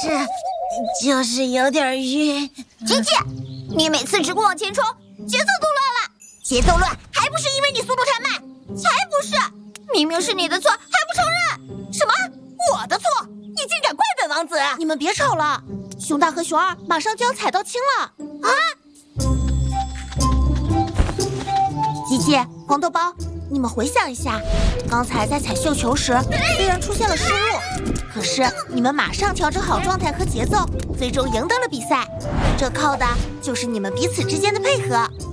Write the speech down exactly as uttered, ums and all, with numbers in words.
是，就是有点晕。 琪琪，你每次只顾往前冲，节奏都乱了。节奏乱还不是因为你速度太慢？才不是！明明是你的错，还不承认？什么？我的错？你竟敢怪本王子！ 你们别吵了，熊大和熊二马上就要踩到青了啊！ 琪琪、黄豆包，你们回想一下，刚才在踩绣球时，虽然出现了失误，可是你们马上调整好状态和节奏，最终赢得了比赛。这靠的就是你们彼此之间的配合。